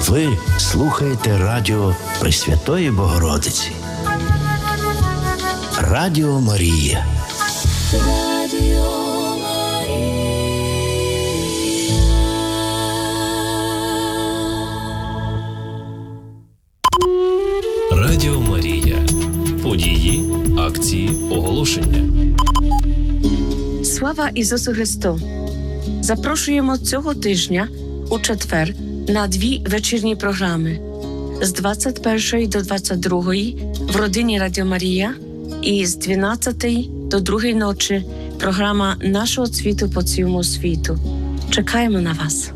Ви слухаєте радіо Пресвятої Богородиці. Радіо Марія. Радіо Марія. Події, акції, оголошення. Слава Ісусу Христу! Запрошуємо цього тижня у четвер на 2 вечірні програми з 21 до 22 в родині Радіо Марія і з 12 до 2 ночі програма нашого цвіту по цілому світу. Чекаємо на вас!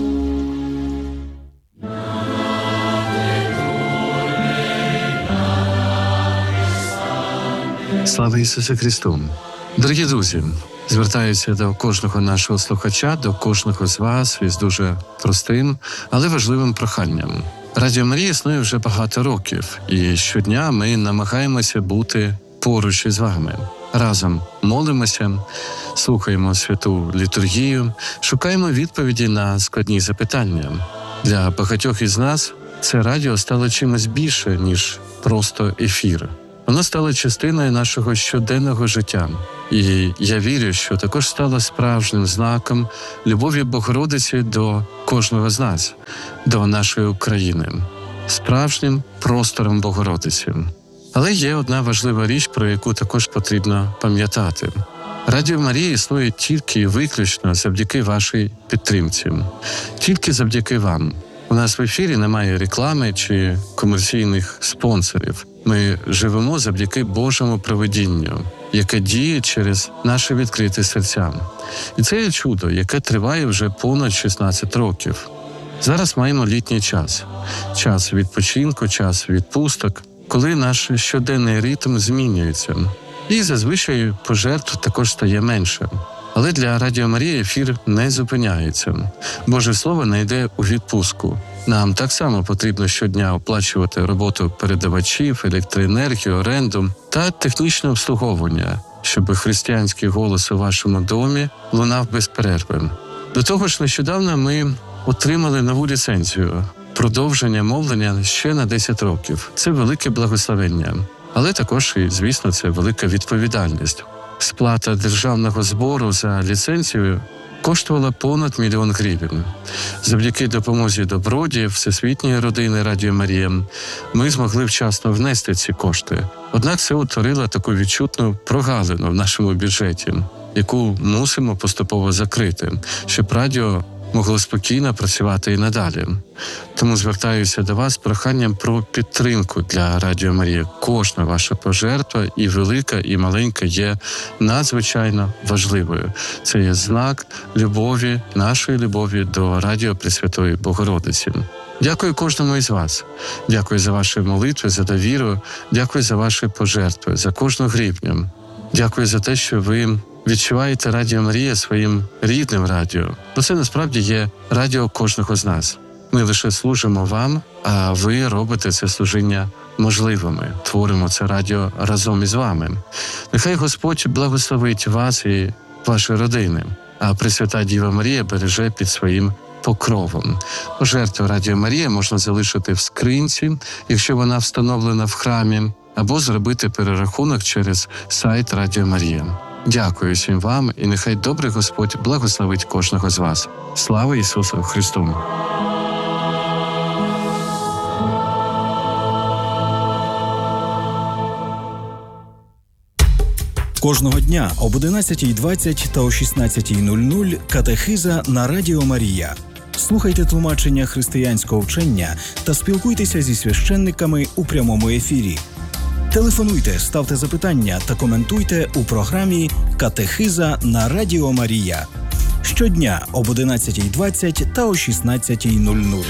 Слава Ісусу Христу! Дорогі друзі, звертаюся до кожного нашого слухача, до кожного з вас із дуже простим, але важливим проханням. Радіо Марія існує вже багато років, і щодня ми намагаємося бути поруч із вами. Разом молимося, слухаємо святу літургію, шукаємо відповіді на складні запитання. Для багатьох із нас це радіо стало чимось більше, ніж просто ефір. Воно стало частиною нашого щоденного життя. І я вірю, що також стало справжнім знаком любові Богородиці до кожного з нас, до нашої України, справжнім простором Богородиці. Але є одна важлива річ, про яку також потрібно пам'ятати. Радіо Марія існує тільки і виключно завдяки вашій підтримці. Тільки завдяки вам. У нас в ефірі немає реклами чи комерційних спонсорів. Ми живемо завдяки Божому провидінню, яке діє через наші відкриті серця. І це є чудо, яке триває вже понад 16 років. Зараз маємо літній час. Час відпочинку, час відпусток, коли наш щоденний ритм змінюється. І зазвичай пожертв також стає менше. Але для Радіо Марія ефір не зупиняється. Боже Слово не йде у відпустку. Нам так само потрібно щодня оплачувати роботу передавачів, електроенергію, оренду та технічне обслуговування, щоб християнський голос у вашому домі лунав без перерви. До того ж, нещодавно ми отримали нову ліцензію – продовження мовлення ще на 10 років. Це велике благословення. Але також, і, звісно, це велика відповідальність. Сплата державного збору за ліцензію коштувала понад 1 мільйон гривень. Завдяки допомозі добродіїв Всесвітньої родини Радіо Марія ми змогли вчасно внести ці кошти. Однак це утворило таку відчутну прогалину в нашому бюджеті, яку мусимо поступово закрити, щоб радіо могло спокійно працювати і надалі. Тому звертаюся до вас з проханням про підтримку для Радіо Марія. Кожна ваша пожертва, і велика, і маленька, є надзвичайно важливою. Це є знак любові, нашої любові до Радіо Пресвятої Богородиці. Дякую кожному із вас. Дякую за ваші молитви, за довіру. Дякую за ваші пожертви, за кожну гривню. Дякую за те, що ви відчуваєте Радіо Марія своїм рідним радіо. Бо це насправді є радіо кожного з нас. Ми лише служимо вам, а ви робите це служіння можливими. Творимо це радіо разом із вами. Нехай Господь благословить вас і ваші родини, а Пресвята Діва Марія береже під своїм покровом. Пожертву Радіо Марія можна залишити в скринці, якщо вона встановлена в храмі, або зробити перерахунок через сайт Радіо Марія. Дякую всім вам, і нехай добрий Господь благословить кожного з вас. Слава Ісусу Христу! Кожного дня об 11:20 та о 16:00 катехиза на Радіо Марія. Слухайте тлумачення християнського вчення та спілкуйтеся зі священниками у прямому ефірі. Телефонуйте, ставте запитання та коментуйте у програмі «Катехиза на Радіо Марія». Щодня об 11:20 та о 16:00.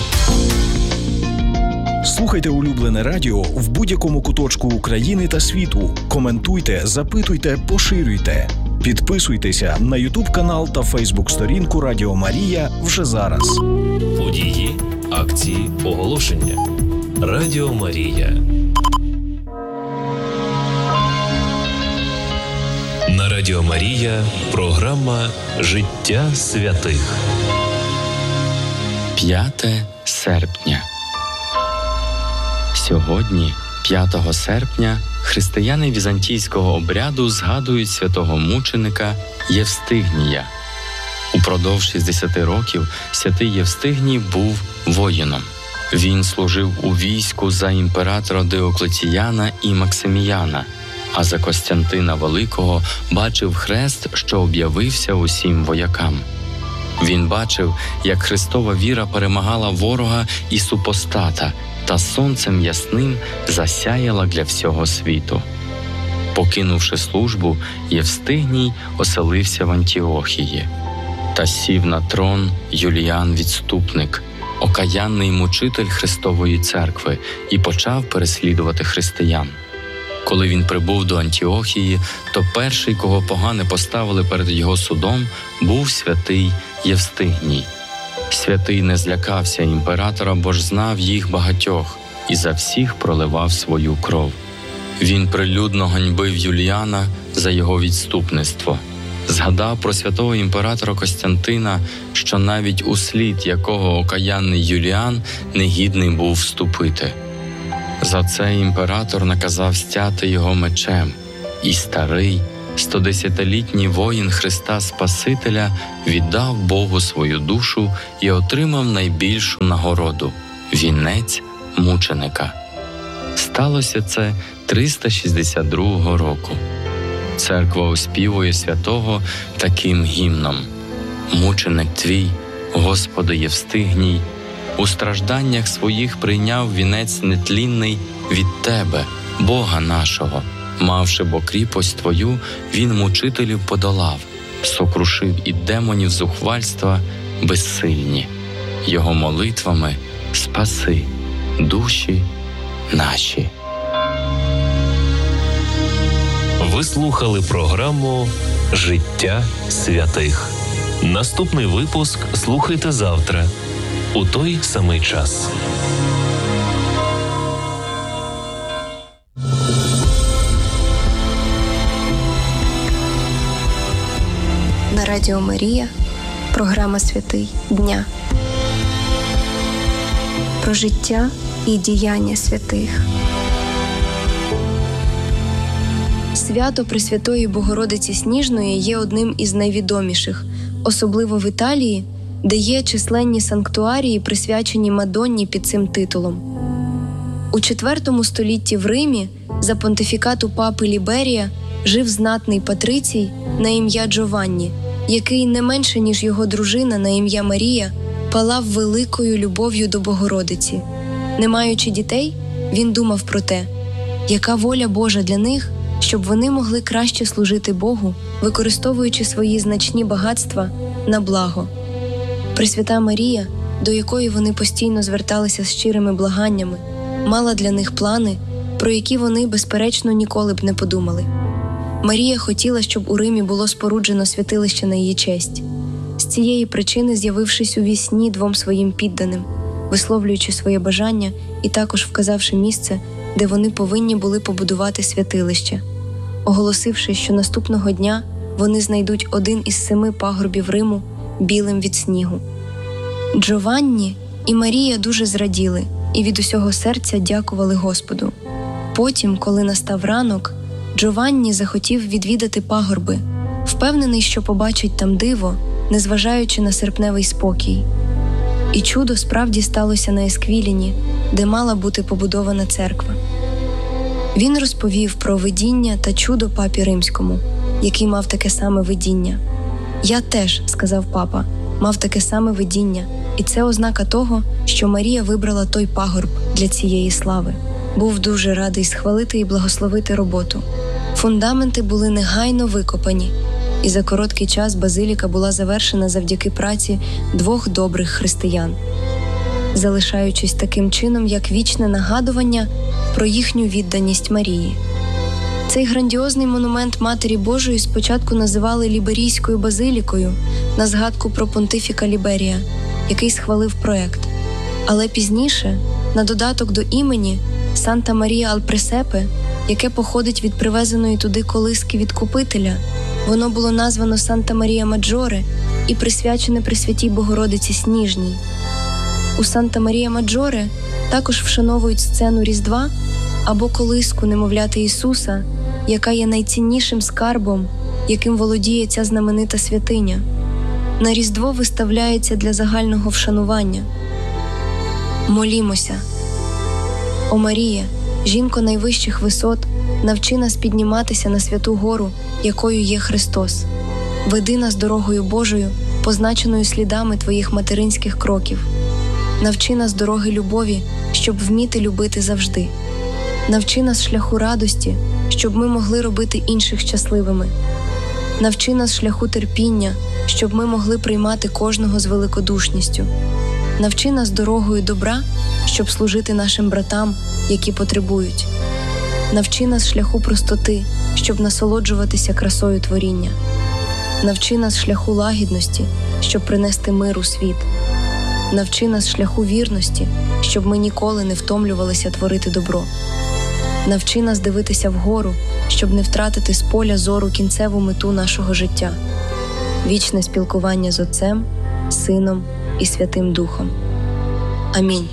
Слухайте улюблене радіо в будь-якому куточку України та світу. Коментуйте, запитуйте, поширюйте. Підписуйтеся на YouTube-канал та Facebook-сторінку Радіо Марія вже зараз. Події, акції, оголошення. Радіо Марія. На Радіо Марія програма «Життя святих». 5 серпня. Сьогодні, 5 серпня, християни візантійського обряду згадують святого мученика Євстигнія. Упродовж 60 років святий Євстигній був воїном. Він служив у війську за імператора Диоклетіяна і Максиміяна, а за Костянтина Великого бачив хрест, що об'явився усім воякам. Він бачив, як Христова віра перемагала ворога і супостата, та сонцем ясним засяяла для всього світу. Покинувши службу, Євстигній оселився в Антіохії. Та сів на трон Юліан Відступник, окаянний мучитель Христової церкви, і почав переслідувати християн. Коли він прибув до Антіохії, то перший, кого погани поставили перед його судом, був святий Євстигній. Святий не злякався імператора, бо ж знав їх багатьох, і за всіх проливав свою кров. Він прилюдно ганьбив Юліана за його відступництво. Згадав про святого імператора Костянтина, що навіть у слід якого окаянний Юліан негідний був вступити. За це імператор наказав стяти його мечем, і старий, 110-літній воїн Христа Спасителя віддав Богу свою душу і отримав найбільшу нагороду – вінець мученика. Сталося це 362 року. Церква оспівує святого таким гімном: «Мученик твій, Господи Євстигній, у стражданнях своїх прийняв вінець нетлінний від Тебе, Бога нашого. Мавши бо кріпость Твою, він мучителів подолав, сокрушив і демонів зухвальства безсильні. Його молитвами спаси душі наші». Ви слухали програму «Життя святих». Наступний випуск слухайте завтра у той самий час. На Радіо Марія програма «Святий дня». Про життя і діяння святих. Свято Пресвятої Богородиці Сніжної є одним із найвідоміших, особливо в Італії, де є численні санктуарії, присвячені Мадонні під цим титулом. У IV столітті в Римі за понтифікату папи Ліберія жив знатний патрицій на ім'я Джованні, який не менше, ніж його дружина на ім'я Марія, палав великою любов'ю до Богородиці. Не маючи дітей, він думав про те, яка воля Божа для них, щоб вони могли краще служити Богу, використовуючи свої значні багатства на благо. Пресвята Марія, до якої вони постійно зверталися з щирими благаннями, мала для них плани, про які вони, безперечно, ніколи б не подумали. Марія хотіла, щоб у Римі було споруджено святилище на її честь. З цієї причини, з'явившись у вісні двом своїм підданим, висловлюючи своє бажання і також вказавши місце, де вони повинні були побудувати святилище, оголосивши, що наступного дня вони знайдуть один із 7 пагорбів Риму білим від снігу. Джованні і Марія дуже зраділи і від усього серця дякували Господу. Потім, коли настав ранок, Джованні захотів відвідати пагорби, впевнений, що побачить там диво, незважаючи на серпневий спокій. І чудо справді сталося на Есквіліні, де мала бути побудована церква. Він розповів про видіння та чудо папі Римському, який мав таке саме видіння. «Я теж, – сказав папа, – мав таке саме видіння, і це ознака того, що Марія вибрала той пагорб для цієї слави». Був дуже радий схвалити і благословити роботу. Фундаменти були негайно викопані, і за короткий час базиліка була завершена завдяки праці 2 добрих християн, залишаючись таким чином, як вічне нагадування про їхню відданість Марії. Цей грандіозний монумент Матері Божої спочатку називали Ліберійською базилікою на згадку про понтифіка Ліберія, який схвалив проект. Але пізніше, на додаток до імені Санта Марія аль Пресепе, яке походить від привезеної туди колиски від Купителя, воно було названо Санта Марія Маджоре і присвячене Пресвятій Богородиці Сніжній. У Санта-Марія-Маджоре також вшановують сцену Різдва або колиску немовляти Ісуса, яка є найціннішим скарбом, яким володіє ця знаменита святиня. На Різдво виставляється для загального вшанування. Молімося. О Маріє, жінко найвищих висот, навчи нас підніматися на святу гору, якою є Христос. Веди нас дорогою Божою, позначеною слідами Твоїх материнських кроків. Навчи нас дороги любові, щоб вміти любити завжди. Навчи нас шляху радості, щоб ми могли робити інших щасливими. Навчи нас шляху терпіння, щоб ми могли приймати кожного з великодушністю. Навчи нас дорогою добра, щоб служити нашим братам, які потребують. Навчи нас шляху простоти, щоб насолоджуватися красою творіння. Навчи нас шляху лагідності, щоб принести мир у світ. Навчи нас шляху вірності, щоб ми ніколи не втомлювалися творити добро. Навчи нас дивитися вгору, щоб не втратити з поля зору кінцеву мету нашого життя – вічне спілкування з Отцем, Сином і Святим Духом. Амінь.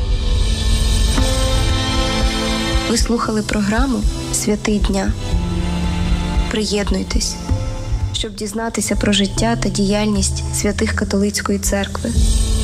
Ви слухали програму «Святий дня». Приєднуйтесь, щоб дізнатися про життя та діяльність святих католицької церкви.